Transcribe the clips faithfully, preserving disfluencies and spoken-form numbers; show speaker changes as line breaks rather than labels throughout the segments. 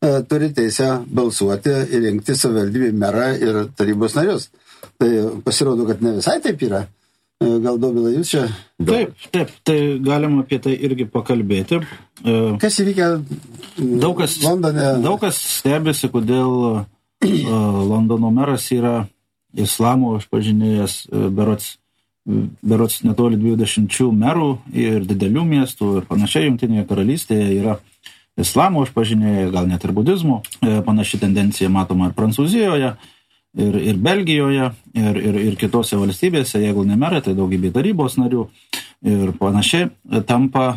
turi teisę balsuoti ir rinkti savivaldybę merą ir tarybos narius. Tai pasirodo, kad ne visai taip yra. Gal Dovilai, jūs čia?
Taip, taip, tai galima apie tai irgi pakalbėti.
Kas įvykia
daug kas,
Londone?
Daug kas stebėsi, kodėl Londono meras yra islamo išpažinėjas, berots, berots netoli dvidešimt merų ir didelių miestų ir panašiai. Jungtinėje karalystėje yra islamo išpažinėjai, gal net ir budizmo. Panaši tendencija matoma ir Prancūzijoje, ir, ir Belgijoje, ir, ir, ir kitose valstybėse, jeigu ne merai, tai daugybė tarybos narių ir panašiai tampa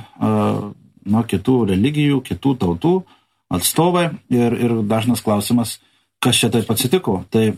nuo kitų religijų, kitų tautų atstovai ir, ir dažnas klausimas, kas čia taip atsitiko. Tai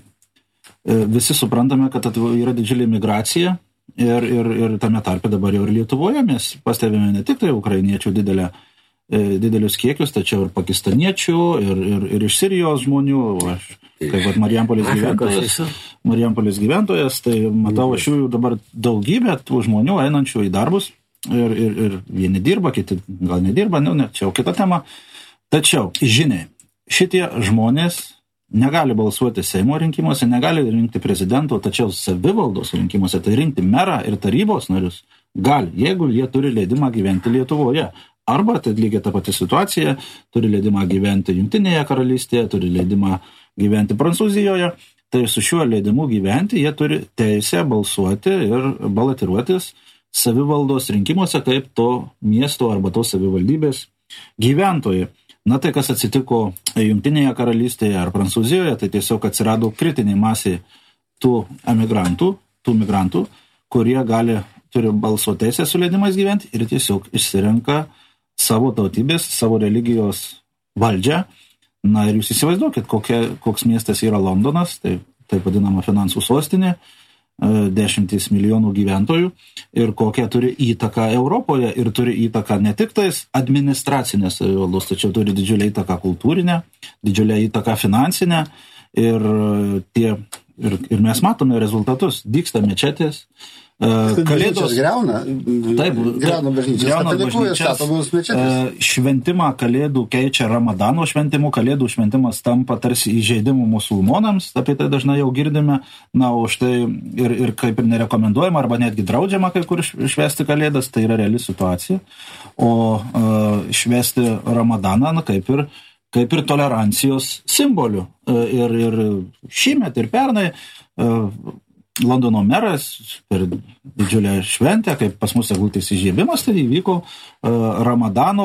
visi suprantame, kad yra didžiulė migracija ir, ir, ir tame tarpe dabar jau ir Lietuvoje mes pastebime ne tik tai ukrainiečių didelę, didelius kiekius, tačiau ir pakistaniečių, ir, ir, ir iš Sirijos žmonių. Aš, kaip vat Marijampolės gyventojas, Marijampolės gyventojas, tai matau aš jų dabar daugybę tų žmonių einančių į darbus ir, ir, ir vieni dirba, kiti gal nedirba, nu, ne, čia jau kita tema. Tačiau, žiniai, šitie žmonės negali balsuoti Seimo rinkimuose, negali rinkti prezidento, tačiau savivaldos rinkimuose, tai rinkti merą ir tarybos narius gali, jeigu jie turi leidimą gyventi Lietuvoje. Arba, tai lygiai ta pati situacija, turi leidimą gyventi Jungtinėje karalystėje, turi leidimą gyventi Prancūzijoje, tai su šiuo leidimu gyventi jie turi teisę balsuoti ir balotiruotis savivaldos rinkimuose kaip to miesto arba tos savivaldybės gyventojai. Na tai, kas atsitiko Jungtinėje karalystėje ar Prancūzijoje, tai tiesiog atsirado kritinė masė tų emigrantų, tų migrantų, kurie gali, turi balso teisę su leidimais gyventi ir tiesiog išsirenka savo tautybės, savo religijos valdžią. Na ir jūs įsivaizduokit, kokia, koks miestas yra Londonas, tai taip vadinama finansų sostinė, dešimtis milijonų gyventojų ir kokią turi įtaką Europoje ir turi įtaką ne tik tais administracinės savivaldos, tačiau turi didžiulę įtaką kultūrinę, didžiulę įtaką finansinę ir, tie, ir, ir mes matome rezultatus, dygsta mečetės.
Kalėdos greuna,
taip,
greuna bažnyčias, katalikai statomos mečetės.
Šventimą kalėdų keičia Ramadano šventimu, kalėdų šventimas tampa tarsi įžeidimu musulmonams, apie tai dažnai jau girdime, na, už tai ir, ir kaip ir nerekomenduojama, arba netgi draudžiama kai kur švęsti kalėdas, tai yra reali situacija, o uh, švęsti Ramadaną, na, kaip ir, kaip ir tolerancijos simbolių. Uh, ir, ir šįmet ir pernai uh, Londono meras per didžiulę šventę, kaip pas mus eglutės įžiebimas, tai įvyko uh, Ramadano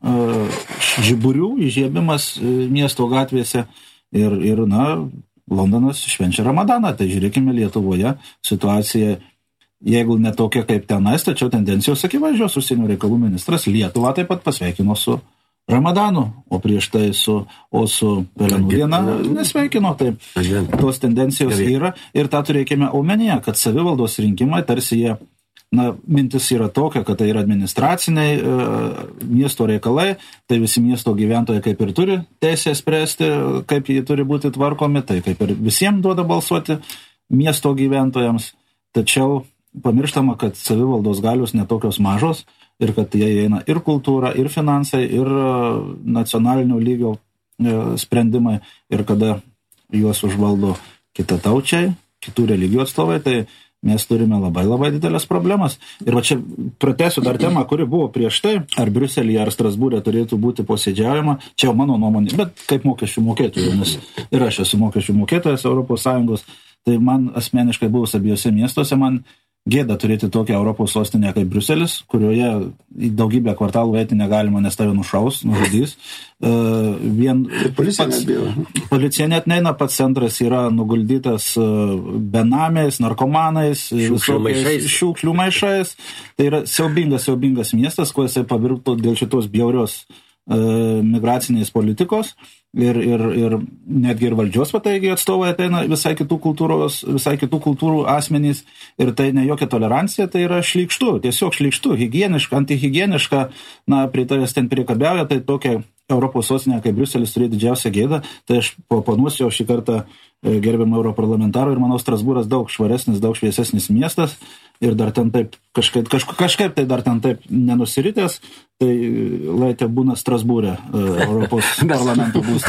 uh, žiburių įžiebimas uh, miesto gatvėse ir, ir, na, Londonas švenčia Ramadaną. Tai žiūrėkime Lietuvoje situacija, jeigu ne tokia kaip tenais, tačiau tendencijos akivaizdžios. Užsienio reikalų ministras Lietuvą taip pat pasveikino su Ramadanu, o prieš tai su, o su Pelenų diena nesveikino, tai tos tendencijos yra ir tą turėkime omenyje, kad savivaldos rinkimai tarsi jie, na, mintis yra tokia, kad tai yra administraciniai e, miesto reikalai, tai visi miesto gyventojai kaip ir turi teisę spręsti, kaip jie turi būti tvarkomi, tai kaip ir visiems duoda balsuoti miesto gyventojams, tačiau pamirštama, kad savivaldos galios netokios mažos, ir kad jie eina ir kultūra, ir finansai, ir nacionalinio lygio sprendimai, ir kada juos užvaldo kitataučiai, kitų religijų atstovai, tai mes turime labai labai didelės problemas. Ir va čia pratęsiu dar temą, kuri buvo prieš tai, ar Briuselyje, ar Strasbūre turėtų būti posėdžiaujama, čia jau mano nuomonė, bet kaip mokesčių mokėtojų, nes ir aš esu mokesčių mokėtojas Europos Sąjungos, tai man asmeniškai buvus abiejose miestuose, man gėda turėti tokią Europos sostinę kaip Briuselis, kurioje daugybę kvartalų eiti negalima, nes tave nušaus, nužudys. Uh, vien,
policija,
pats, policija net neina, pats centras yra nuguldytas benamiais, narkomanais,
šiukšlių maišais.
šiukšlių maišais. Tai yra siaubingas, siaubingas miestas, kuo jisai pavirto dėl šitos bjaurios uh, migracinės politikos. Ir, ir, ir netgi ir valdžios pataigiai atstovai ateina visai kitų kultūros, visai kitų kultūrų asmenys ir tai ne jokia tolerancija, tai yra šlykštu, tiesiog šlykštu, higieniška, antihigieniška, na, prie tavęs ten priekabiauja, tai tokia Europos sostinė kaip Briuselis turi didžiausią gėdą, tai aš proponuosiu šį kartą gerbiamą europarlamentarų ir manau Strasbūras daug švaresnis, daug šviesesnis miestas ir dar ten taip kažkaip, kažkaip, kažkaip tai dar ten taip nenusiritęs, tai laitė būna Strasbūre Europos parlamento būstas.